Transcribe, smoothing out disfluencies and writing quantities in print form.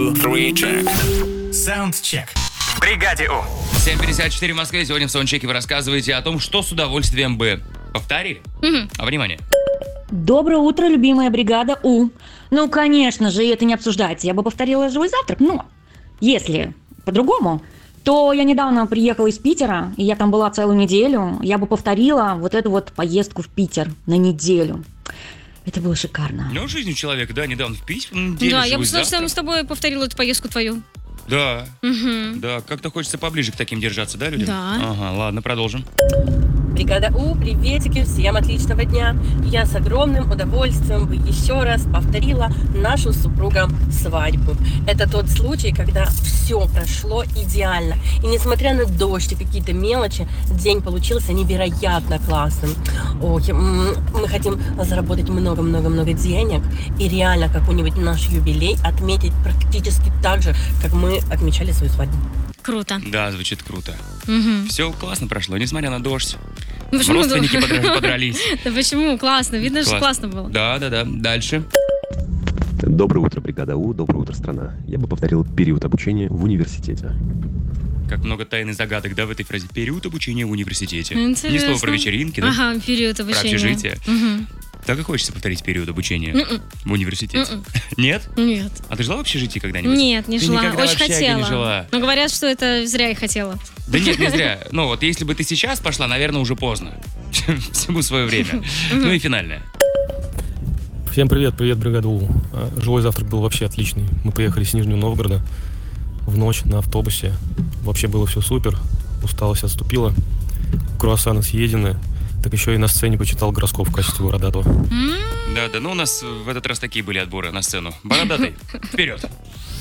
Three check. Саундчек. В бригаде У. 7:54 в Москве. Сегодня в саундчеке вы рассказываете о том, что с удовольствием бы повторили. Внимание. Доброе утро, любимая бригада У. Ну, конечно же, это не обсуждается. Я бы повторила живой завтрак, но если по-другому, то я недавно приехала из Питера, и я там была целую неделю. Я бы повторила вот эту вот поездку в Питер на неделю. Это было шикарно. Ну, жизнь у человека, да, недавно в Питер. Да, я бы с тобой повторила эту поездку твою. Да, да, как-то хочется поближе к таким держаться, да, людям? Да. Ага, ладно, продолжим. Бригада У, приветики, всем отличного дня. Я с огромным удовольствием бы еще раз повторила нашу с супругом свадьбу. Это тот случай, когда все прошло идеально. И несмотря на дождь и какие-то мелочи, день получился невероятно классным. Ой, мы хотим заработать много-много-много денег и реально какой-нибудь наш юбилей отметить практически так же, как мы отмечали свою свадьбу. Круто. Да, звучит круто. Мгм. Все классно прошло, несмотря на дождь. Ну, почему? Родственники подрались. Да почему? Классно. Видно, что классно было. Да. Дальше. Доброе утро, бригада У, доброе утро, страна. Я бы повторил период обучения в университете. Как много тайн и загадок, да, в этой фразе. Период обучения в университете. Интересно. Ни слова про вечеринки, да? Ага, период Про обучения. общежитие. Мгм. Так и хочется повторить период обучения в университете. М-м. Нет? Нет. А ты жила в общежитии когда-нибудь? Нет, не Ты жила. никогда Очень в общаге не хотела. жила. Но говорят, что это зря и хотела. Да нет, не зря. Ну вот, если бы ты сейчас пошла, наверное, уже поздно. Всему свое время. Ну и финальное. Всем привет, бригада У. Живой завтрак был вообще отличный. Мы поехали с Нижнего Новгорода в ночь на автобусе. Вообще было все супер. Усталость отступила. Круассаны съедены. Так еще и на сцене почитал гороскоп в качестве бородатого. Да, ну у нас в этот раз такие были отборы на сцену. Бородатый, вперед.